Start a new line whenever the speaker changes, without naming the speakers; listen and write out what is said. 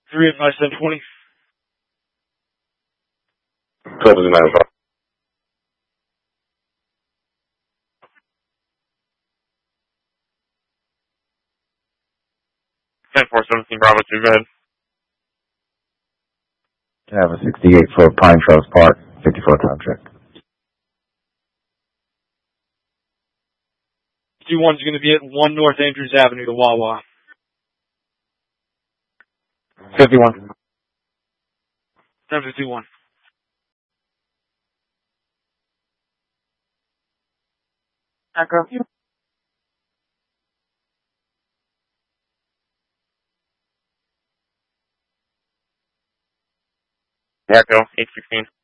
385-720.
Closing 905.
10-4-17 Bravo 2, go ahead.
I have a 68 for Pine Trails Park, 54 time check.
2-1's going to be at 1 North Andrews Avenue, the Wawa.
51.
10-51.
Echo.
Echo, 816.